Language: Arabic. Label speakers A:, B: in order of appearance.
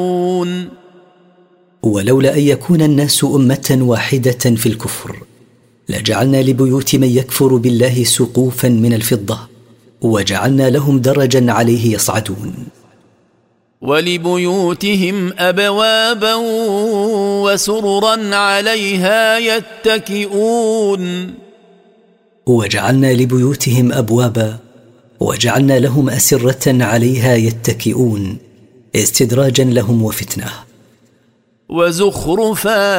A: ولولا أن يكون الناس أمة واحدة في الكفر لجعلنا لبيوت من يكفر بالله سقوفا من الفضة وجعلنا لهم درجا عليه يصعدون.
B: ولبيوتهم أبوابا وسررا عليها يتكئون.
A: وجعلنا لبيوتهم أبوابا وجعلنا لهم أسرة عليها يتكئون استدراجا لهم وفتنة.
B: وزخرفا